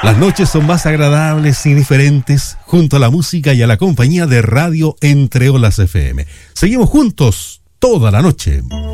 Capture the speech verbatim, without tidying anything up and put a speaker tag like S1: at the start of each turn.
S1: Las noches son más agradables y diferentes junto a la música y a la compañía de Radio Entre Olas F M. Seguimos juntos toda la noche.